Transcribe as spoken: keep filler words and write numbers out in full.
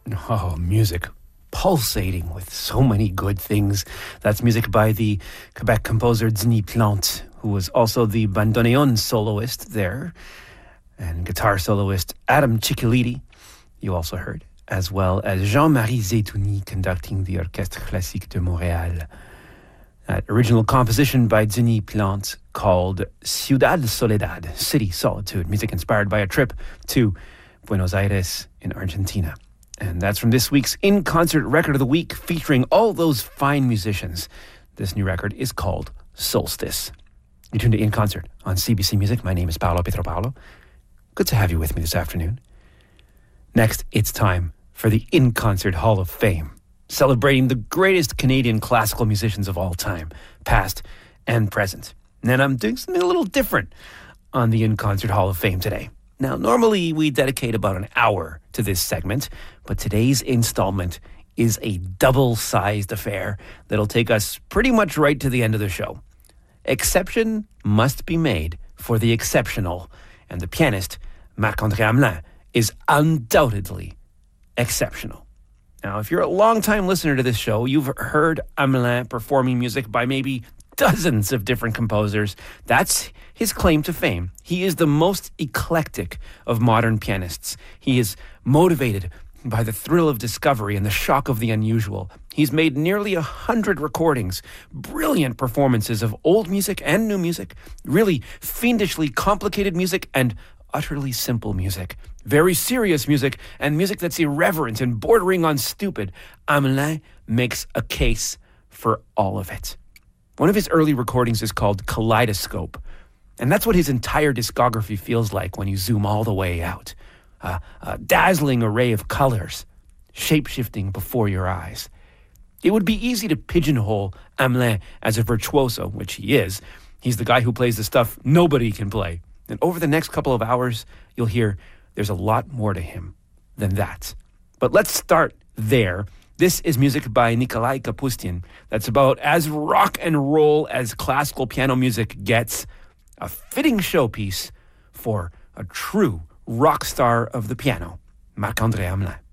Oh, music. Pulsating with so many good things. That's music by the Quebec composer Denis Plante, who was also the bandoneon soloist there, and guitar soloist Adam Ciccoliti, you also heard, as well as Jean-Marie Zetouni conducting the Orchestre Classique de Montréal. That original composition by Denis Plante called Ciudad Soledad, City Solitude, music inspired by a trip to Buenos Aires in Argentina. And that's from this week's In Concert Record of the Week, featuring all those fine musicians. This new record is called Solstice. You tuned to In Concert on C B C Music. My name is Paolo Pietropalo. Good to have you with me this afternoon. Next, it's time for the In Concert Hall of Fame, celebrating the greatest Canadian classical musicians of all time, past and present. And I'm doing something a little different on the In Concert Hall of Fame today. Now, normally we dedicate about an hour to this segment, but today's installment is a double-sized affair that'll take us pretty much right to the end of the show. Exception must be made for the exceptional, and the pianist, Marc-André Hamelin, is undoubtedly exceptional. Now, if you're a long-time listener to this show, you've heard Hamelin performing music by maybe dozens of different composers. That's his claim to fame. He is the most eclectic of modern pianists. He is motivated by the thrill of discovery and the shock of the unusual. He's made nearly a hundred recordings, brilliant performances of old music and new music, really fiendishly complicated music and utterly simple music, very serious music, and music that's irreverent and bordering on stupid. Hamelin makes a case for all of it. One of his early recordings is called Kaleidoscope, and that's what his entire discography feels like when you zoom all the way out. Uh, a dazzling array of colors, shape-shifting before your eyes. It would be easy to pigeonhole Hamelin as a virtuoso, which he is. He's the guy who plays the stuff nobody can play. And over the next couple of hours, you'll hear there's a lot more to him than that. But let's start there. This is music by Nikolai Kapustin that's about as rock and roll as classical piano music gets. A fitting showpiece for a true rock star of the piano, Marc-André Hamelin.